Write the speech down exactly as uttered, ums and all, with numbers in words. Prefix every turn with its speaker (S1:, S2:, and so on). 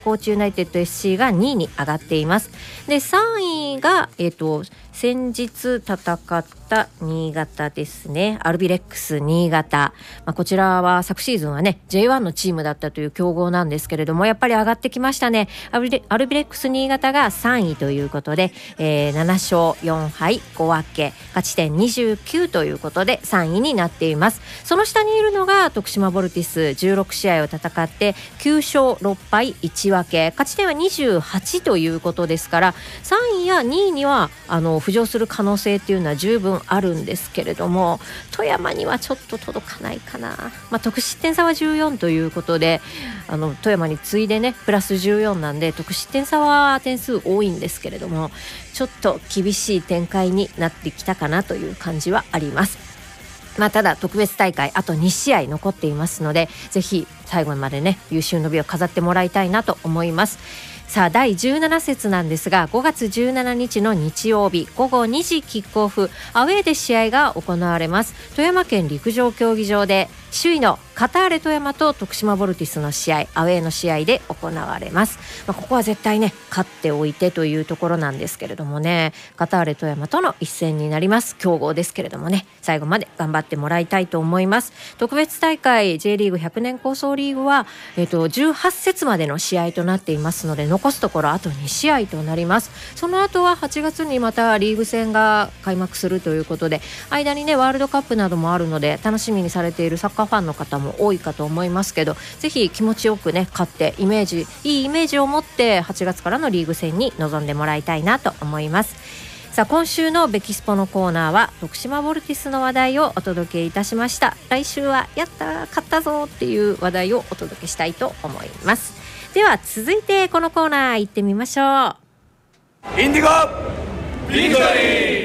S1: 高知ユナイテッド エフシー がにいに上がっています。でさんいが、えーと、先日戦った新潟ですね。アルビレックス新潟、まあ、こちらは昨シーズンはね ジェイワン のチームだったという強豪なんですけれども、やっぱり上がってきましたね。アルビレ、アルビレックス新潟がさんいということで、えー、ななしょうよんはいご分け、勝ち点にじゅうきゅうということでさんいになっています。その下にいるのが徳島ボルティス、じゅうろくしあいを戦ってきゅうしょうろっぱいいち分け、勝ち点はにじゅうはちということですから、さんいやにいにはあの浮上する可能性っていうのは十分あるんですけれども、富山にはちょっと届かないかな。まあ、得失点差はじゅうよんということで、あの富山に次いでねプラスじゅうよんなんで得失点差は点数多いんですけれども、ちょっと厳しい展開になってきたかなという感じはあります。まあ、ただ特別大会あとにしあい残っていますので、ぜひ最後までね有終の美を飾ってもらいたいなと思います。さあだいじゅうなな節なんですが、ごがつじゅうしちにちの日曜日ごごにじキックオフ、アウェーで試合が行われます。富山県陸上競技場で首位のカターレ富山と徳島ボルティスの試合、アウェーの試合で行われます。まあ、ここは絶対ね勝っておいてというところなんですけれどもね、カターレ富山との一戦になります。強豪ですけれどもね、最後まで頑張ってもらいたいと思います。特別大会 J リーグひゃくねん構想リーグは、えー、とじゅうはち節までの試合となっていますので、残すところあとにしあいとなります。その後ははちがつにまたリーグ戦が開幕するということで、間にねワールドカップなどもあるので楽しみにされているサッカーファンの方も多いかと思いますけど、ぜひ気持ちよくね勝ってイメージいいイメージを持ってはちがつからのリーグ戦に臨んでもらいたいなと思います。さあ今週のベキスポのコーナーは徳島ボルティスの話題をお届けいたしました。来週はやった勝ったぞっていう話題をお届けしたいと思います。では続いてこのコーナー行ってみましょう。
S2: インディゴビクトリー。